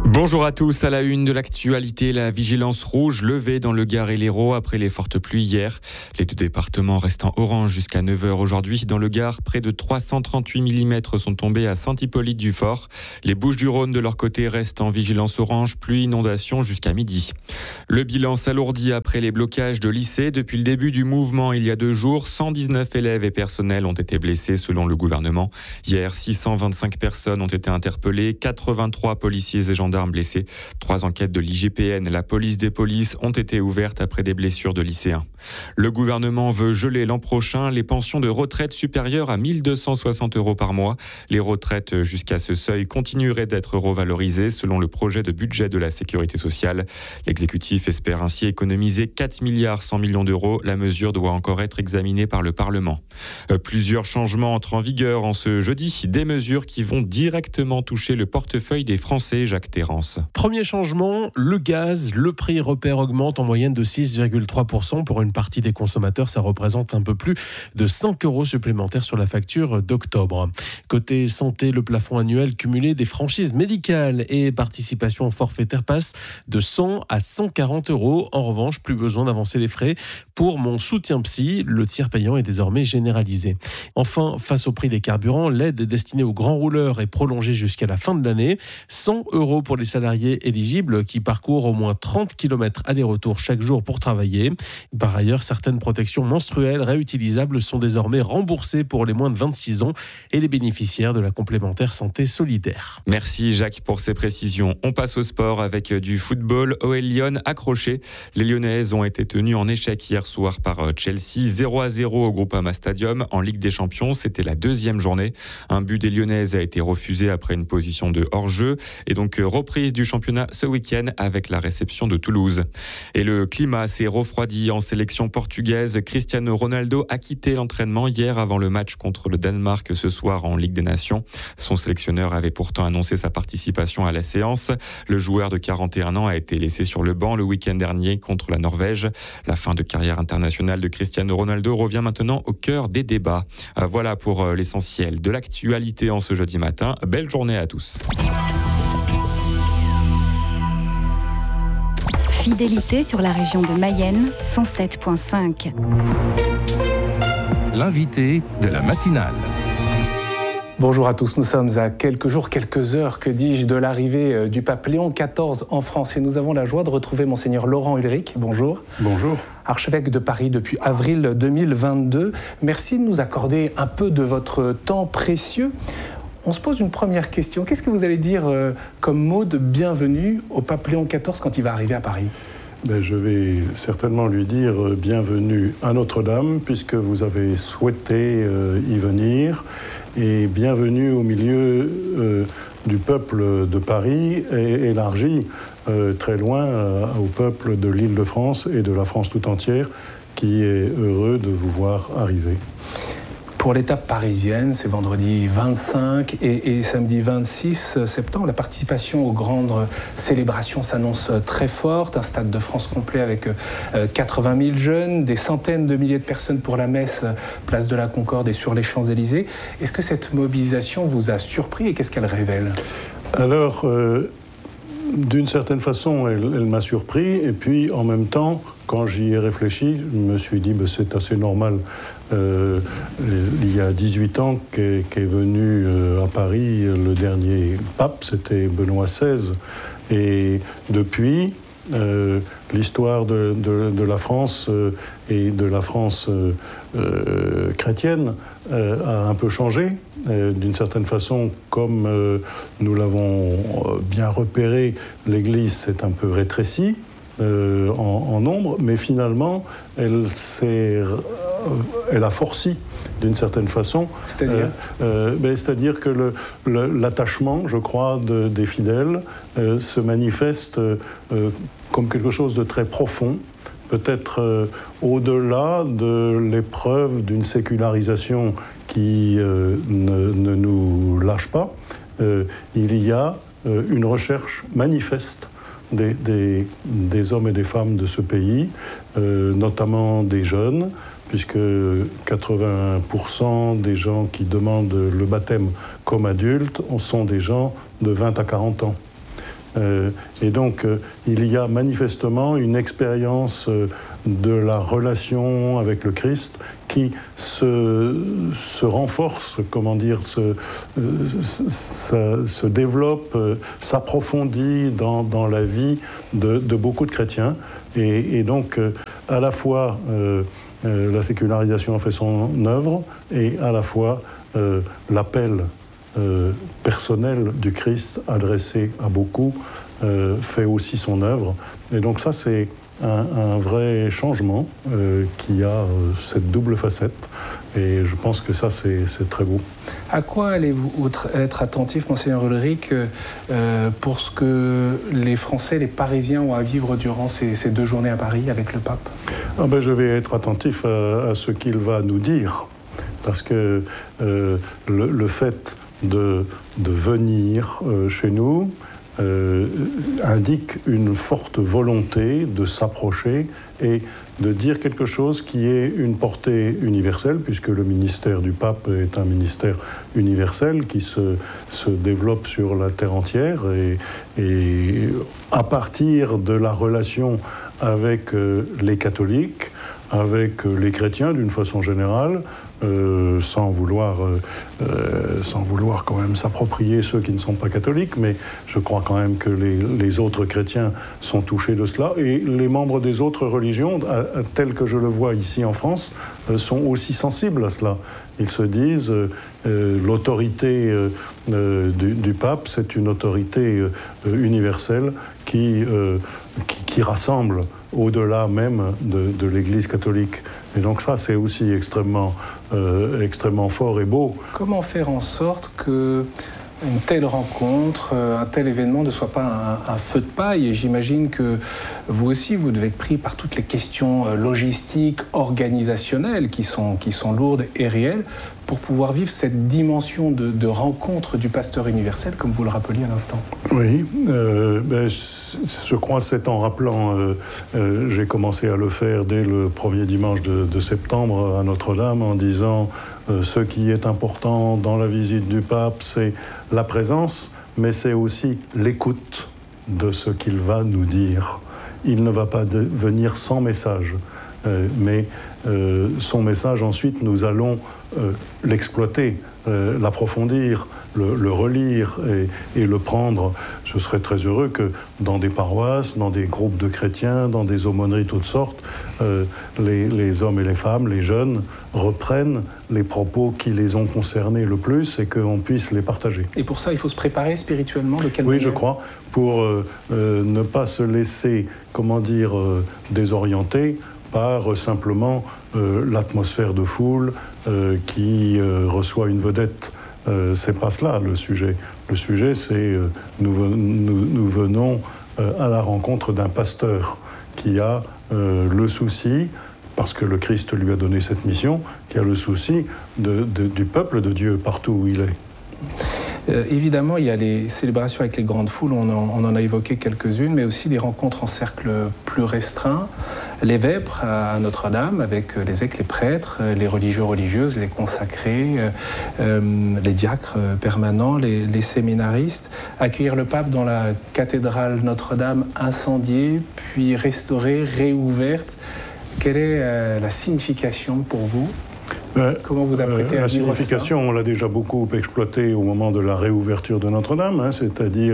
Bonjour à tous, à la une de l'actualité, la vigilance rouge levée dans le Gard et l'Hérault après les fortes pluies hier. Les deux départements restent en orange jusqu'à 9h aujourd'hui. Dans le Gard, près de 338 mm sont tombés à Saint-Hippolyte-du-Fort. Les Bouches-du-Rhône, de leur côté, restent en vigilance orange, pluie, inondation jusqu'à midi. Le bilan s'alourdit après les blocages de lycées. Depuis le début du mouvement, il y a 2 jours, 119 élèves et personnels ont été blessés selon le gouvernement. Hier, 625 personnes ont été interpellées, 83 policiers et gendarmes blessés. 3 enquêtes de l'IGPN et la police des polices ont été ouvertes après des blessures de lycéens. Le gouvernement veut geler l'an prochain les pensions de retraite supérieures à 1 260 € par mois. Les retraites jusqu'à ce seuil continueraient d'être revalorisées selon le projet de budget de la sécurité sociale. L'exécutif espère ainsi économiser 4 milliards 100 millions d'euros. La mesure doit encore être examinée par le Parlement. Plusieurs changements entrent en vigueur en ce jeudi. Des mesures qui vont directement toucher le portefeuille des Français, Jacques Terrance. Premier changement, le gaz, le prix repère augmente en moyenne de 6,3%. Pour une partie des consommateurs, ça représente un peu plus de 5 € supplémentaires sur la facture d'octobre. Côté santé, le plafond annuel cumulé des franchises médicales et participations forfaitaires passe de 100 à 140 €. En revanche, plus besoin d'avancer les frais pour mon soutien psy. Le tiers payant est désormais généralisé. Enfin, face au prix des carburants, l'aide destinée aux grands rouleurs est prolongée jusqu'à la fin de l'année. 100 € pour les salariés éligibles qui parcourent au moins 30 km aller-retour chaque jour pour travailler. Par ailleurs, certaines protections menstruelles réutilisables sont désormais remboursées pour les moins de 26 ans et les bénéficiaires de la complémentaire santé solidaire. Merci Jacques pour ces précisions. On passe au sport avec du football. OL Lyon accroché. Les Lyonnaises ont été tenues en échec hier soir par Chelsea. 0-0 au Groupama Stadium en Ligue des Champions. C'était la 2e journée. Un but des Lyonnaises a été refusé après une position de hors-jeu et donc reprise du championnat ce week-end avec la réception de Toulouse. Et le climat s'est refroidi en sélection portugaise. Cristiano Ronaldo a quitté l'entraînement hier avant le match contre le Danemark ce soir en Ligue des Nations. Son sélectionneur avait pourtant annoncé sa participation à la séance. Le joueur de 41 ans a été laissé sur le banc le week-end dernier contre la Norvège. La fin de carrière internationale de Cristiano Ronaldo revient maintenant au cœur des débats. Voilà pour l'essentiel de l'actualité en ce jeudi matin. Belle journée à tous. Fidélité sur la région de Mayenne, 107.5. L'invité de la matinale. Bonjour à tous, nous sommes à quelques jours, quelques heures, que dis-je, de l'arrivée du pape Léon XIV en France. Et nous avons la joie de retrouver Monseigneur Laurent Ulrich. Bonjour. Bonjour. Archevêque de Paris depuis avril 2022. Merci de nous accorder un peu de votre temps précieux. On se pose une première question. Qu'est-ce que vous allez dire comme mot de bienvenue au pape Léon XIV quand il va arriver à Paris ? Je vais certainement lui dire bienvenue à Notre-Dame, puisque vous avez souhaité y venir, et bienvenue au milieu du peuple de Paris, et élargi très loin au peuple de l'Île-de-France et de la France tout entière, qui est heureux de vous voir arriver. Pour l'étape parisienne, c'est vendredi 25 et samedi 26 septembre. La participation aux grandes célébrations s'annonce très forte. Un stade de France complet avec 80 000 jeunes, des centaines de milliers de personnes pour la messe, place de la Concorde et sur les Champs-Élysées. Est-ce que cette mobilisation vous a surpris et qu'est-ce qu'elle révèle ? Alors, d'une certaine façon, elle m'a surpris. Et puis, en même temps, quand j'y ai réfléchi, je me suis dit c'est assez normal. Il y a 18 ans qu'est venu à Paris le dernier pape, c'était Benoît XVI. Et depuis, l'histoire de la France et de la France chrétienne a un peu changé. D'une certaine façon, comme nous l'avons bien repéré, l'Église s'est un peu rétrécie en nombre, mais finalement, elle a forci d'une certaine façon. C'est-à-dire c'est-à-dire que l'attachement, je crois, des fidèles se manifeste comme quelque chose de très profond, peut-être au-delà de l'épreuve d'une sécularisation qui ne nous lâche pas. Il y a une recherche manifeste des hommes et des femmes de ce pays, notamment des jeunes, puisque 80% des gens qui demandent le baptême comme adultes sont des gens de 20 à 40 ans. Et donc, il y a manifestement une expérience de la relation avec le Christ qui se renforce, se développe, s'approfondit dans la vie de beaucoup de chrétiens. Et donc, à la fois, la sécularisation a fait son œuvre, et à la fois, l'appel personnel du Christ adressé à beaucoup fait aussi son œuvre. Et donc ça, c'est un vrai changement qui a cette double facette. Et je pense que ça, c'est très beau. À quoi allez-vous être attentif, Monseigneur Ulrich, pour ce que les Français, les Parisiens ont à vivre durant ces 2 journées à Paris avec le pape ? Je vais être attentif à ce qu'il va nous dire. Parce que le fait de venir chez nous indique une forte volonté de s'approcher et de dire quelque chose qui ait une portée universelle, puisque le ministère du pape est un ministère universel qui se développe sur la terre entière, et à partir de la relation avec les catholiques, avec les chrétiens d'une façon générale, sans vouloir quand même s'approprier ceux qui ne sont pas catholiques, mais je crois quand même que les autres chrétiens sont touchés de cela, et les membres des autres religions, tels que je le vois ici en France, sont aussi sensibles à cela. Ils se disent l'autorité du pape, c'est une autorité universelle qui rassemble au-delà même de l'Église catholique. Et donc ça, c'est aussi extrêmement fort et beau. Comment faire en sorte que une telle rencontre, un tel événement ne soit pas un feu de paille? Et j'imagine que vous aussi, vous devez être pris par toutes les questions logistiques, organisationnelles qui sont lourdes et réelles pour pouvoir vivre cette dimension de rencontre du pasteur universel, comme vous le rappeliez à l'instant. Oui, je crois que c'est en rappelant, j'ai commencé à le faire dès le premier dimanche de septembre à Notre-Dame, en disant ce qui est important dans la visite du pape, c'est la présence, mais c'est aussi l'écoute de ce qu'il va nous dire. Il ne va pas venir sans message, mais son message, ensuite, nous allons l'exploiter, l'approfondir, le relire et le prendre. Je serais très heureux que dans des paroisses, dans des groupes de chrétiens, dans des aumôneries de toutes sortes, les hommes et les femmes, les jeunes, reprennent les propos qui les ont concernés le plus et qu'on puisse les partager. Et pour ça, il faut se préparer spirituellement, Oui, je crois, pour ne pas se laisser, désorienter par simplement l'atmosphère de foule qui reçoit une vedette. C'est pas cela le sujet. Le sujet, c'est nous venons à la rencontre d'un pasteur qui a le souci, parce que le Christ lui a donné cette mission, qui a le souci du peuple de Dieu partout où il est. Évidemment, il y a les célébrations avec les grandes foules, on en a évoqué quelques-unes, mais aussi les rencontres en cercle plus restreint, les vêpres à Notre-Dame, avec les évêques, les prêtres, les religieux, religieuses, les consacrés, les diacres permanents, les séminaristes, accueillir le pape dans la cathédrale Notre-Dame incendiée, puis restaurée, réouverte. Quelle est la signification pour vous ? Comment vous apprêtez à vivre cela ? La signification, on l'a déjà beaucoup exploitée au moment de la réouverture de Notre-Dame, c'est-à-dire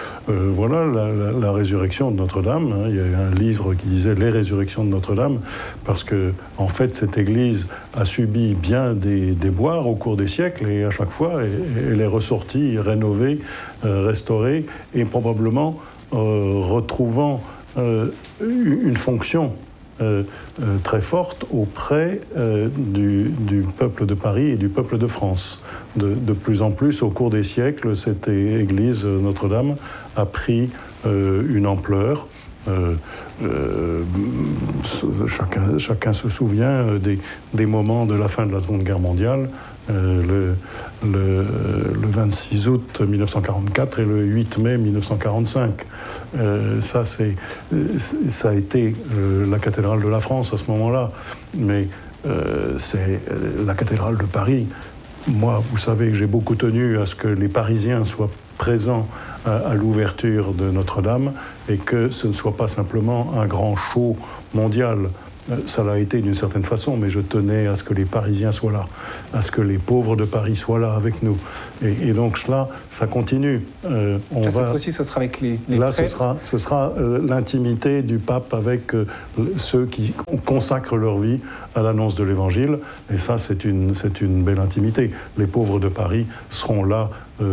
la résurrection de Notre-Dame. Il y a un livre qui disait « Les résurrections de Notre-Dame », parce que, en fait, cette église a subi bien des déboires au cours des siècles, et à chaque fois, elle est ressortie, rénovée, restaurée, et probablement retrouvant une fonction très forte auprès du peuple de Paris et du peuple de France. De plus en plus, au cours des siècles, cette église Notre-Dame a pris une ampleur. Chacun se souvient des moments de la fin de la Seconde Guerre mondiale, le 26 août 1944 et le 8 mai 1945. Ça a été la cathédrale de la France à ce moment-là, mais c'est la cathédrale de Paris. Moi, vous savez que j'ai beaucoup tenu à ce que les Parisiens soient présents à l'ouverture de Notre-Dame et que ce ne soit pas simplement un grand show mondial. Ça l'a été d'une certaine façon, mais je tenais à ce que les Parisiens soient là, à ce que les pauvres de Paris soient là avec nous. Et donc là, ça continue. Cette fois-ci, ce sera avec les là, prêtres. ce sera l'intimité du pape avec ceux qui consacrent leur vie à l'annonce de l'Évangile. Et ça, c'est une belle intimité. Les pauvres de Paris seront là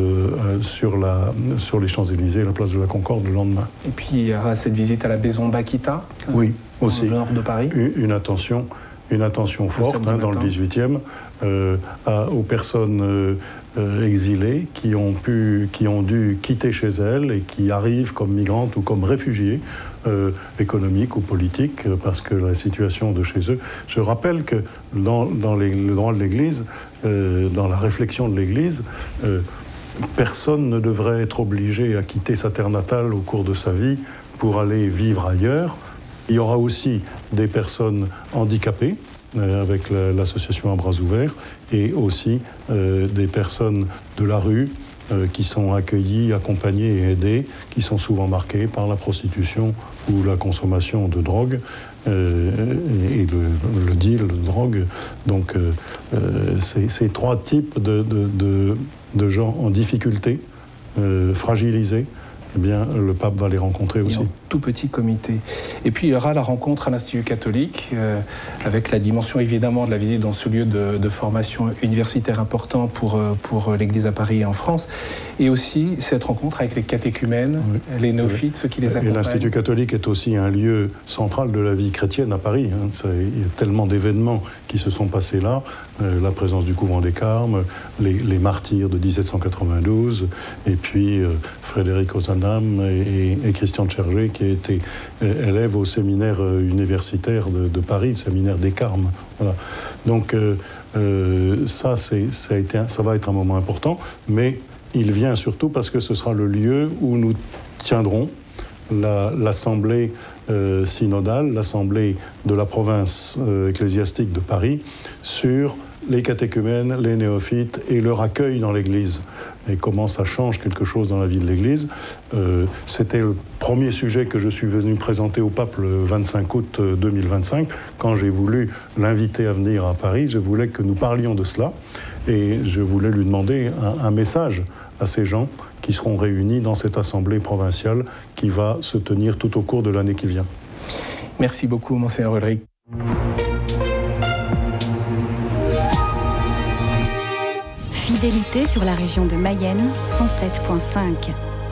sur les Champs-Élysées, la place de la Concorde, le lendemain. Et puis, il y aura cette visite à la Maison Bakita. Oui, aussi. Dans le nord de Paris. Une attention forte dans le 18e aux personnes exilées qui ont dû quitter chez elles et qui arrivent comme migrantes ou comme réfugiés économiques ou politiques parce que la situation de chez eux. Je rappelle que dans le droit de l'Église, dans la réflexion de l'Église, personne ne devrait être obligé à quitter sa terre natale au cours de sa vie pour aller vivre ailleurs. Il y aura aussi des personnes handicapées avec l'association à bras ouverts et aussi des personnes de la rue qui sont accueillies, accompagnées et aidées, qui sont souvent marquées par la prostitution ou la consommation de drogue et le deal de drogue. Donc ces trois types de gens en difficulté, fragilisés, eh bien, le pape va les rencontrer aussi. Et en tout petit comité. Et puis, il y aura la rencontre à l'Institut catholique, avec la dimension, évidemment, de la visite dans ce lieu de formation universitaire important pour l'Église à Paris et en France. Et aussi, cette rencontre avec les catéchumènes, les néophytes, ceux qui les accompagnent. Et l'Institut catholique est aussi un lieu central de la vie chrétienne à Paris. Il y a tellement d'événements qui se sont passés là. La présence du couvent des Carmes, les martyrs de 1792, et puis Frédéric Ozanam et Christian Tchergé, qui a été élève au séminaire universitaire de Paris, le séminaire des Carmes. Voilà. Donc ça va être un moment important, mais il vient surtout parce que ce sera le lieu où nous tiendrons l'assemblée synodale, l'assemblée de la province ecclésiastique de Paris, sur les catéchumènes, les néophytes et leur accueil dans l'Église. Et comment ça change quelque chose dans la vie de l'Église. C'était le premier sujet que je suis venu présenter au pape le 25 août 2025. Quand j'ai voulu l'inviter à venir à Paris, je voulais que nous parlions de cela. Et je voulais lui demander un message à ces gens qui seront réunis dans cette assemblée provinciale qui va se tenir tout au cours de l'année qui vient. Merci beaucoup, Monseigneur Ulrich. Fidélité sur la région de Mayenne, 107.5.